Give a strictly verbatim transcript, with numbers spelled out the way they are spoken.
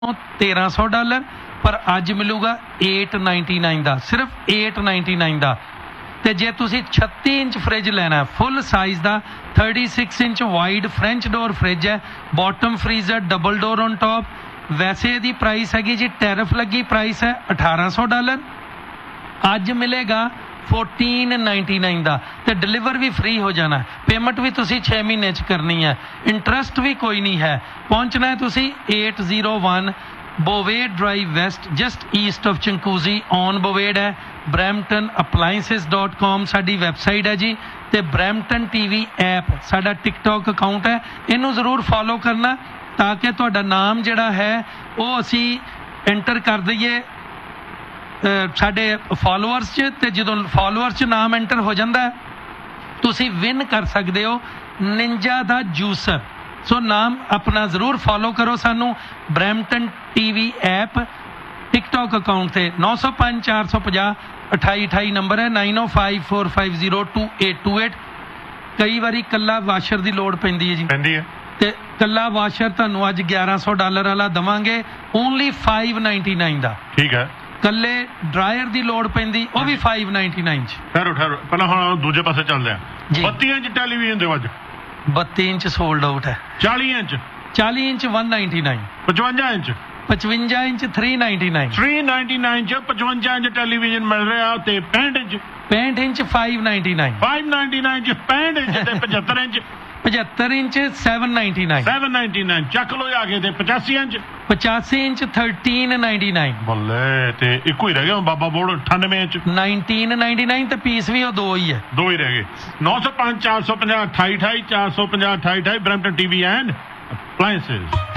तेरह सौ डॉलर पर अज मिलूगा एट नाइनटी नाइन का, सिर्फ एट नाइनटी नाइन का। तो जे तुसी छत्ती इंच फ्रिज लेना फुल साइज़ का, thirty six inch wide French door fridge है, bottom freezer, double door on top. वैसे यदी प्राइस हैगी जी, टैरिफ लगी प्राइस है अठारह सौ डॉलर, अज मिलेगा फोर्टीन नाइनटी नाइन का। तो डिलीवर भी फ्री हो जाना है, पेमेंट भी तुसी छे महीने च करनी है, इंटरस्ट भी कोई नहीं है। पहुंचना है तुसी eight zero one बोवेड drive waste, just east of चंकूजी on बोवेड है। ब्रैम्पटन अप्लाइंसिस डॉट कॉम साडी वैबसाइट है जी, तो ब्रैम्पटन टी वी ऐप साडा टिकटॉक अकाउंट है, इनू जरूर फॉलो करना ताकि तुहाडा नाम जिहड़ा है वो असी एंटर कर दईए साडे फॉलोअर्स च। ते जदों फॉलोअर्स च नाम एंटर हो जाता है तुसी विन कर सकते हो निंजा दा जूसर। सो नाम अपना जरूर फॉलो करो सानू Brampton TV app TikTok account से। नौ सौ पाँच चार सौ पचास अठाई अठाई नंबर है, nine O five four five zero to eight to eight. कई बारी कला वाशर की लोड़ पैंदी है जी, पैंदी है ते कला वाशर तुहानू अज ग्यारह सौ डॉलर वाला दवांगे ओनली फाइव नाइनटी नाइन का। ठीक है, कल्ले ड्रायर की लोड़ पैंदी वो भी फाइव नाइनटी नाइन च। ठहरो ठहरो पहला हम दूजे पासे चलते जी। हैं। बत्ती इंच टेलीविजन दे वज बत्ती इंच सोल्ड आउट है, चाली इंच चाली inch one ninety nine, पचवंजा inch पचवंजा inch three ninety nine, three ninety nine च पचवंजा इंच टेलीविजन मिल रहा ते पैंठ inch पैंठ inch five ninety nine, five ninety nine च पैंठ इंच ते पचहत्तर इंच पचहत्तर inch seven ninety nine, seven ninety nine चक लो आगे ते पचासी इंच पचासी इंच थर्टीन नाइनटी नाइन, बल्ले ते इको ही रह गया बाबा बोर्ड अठानवे इंच नाइनटीन नाइनटी नाइन ते पीस भी वो दो ही है, दो ही रह गए। नौ सौ पाँच चार सौ पंजा अठाई अठाई चार सौ पंजा अठाई अठाई ब्रैम्पटन टीवी एंड अप्लायंसेस।